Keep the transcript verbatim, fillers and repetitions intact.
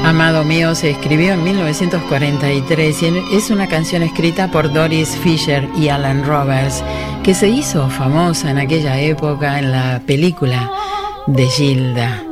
Amado mío se escribió en mil novecientos cuarenta y tres y es una canción escrita por Doris Fisher y Alan Roberts, que se hizo famosa en aquella época en la película de Gilda.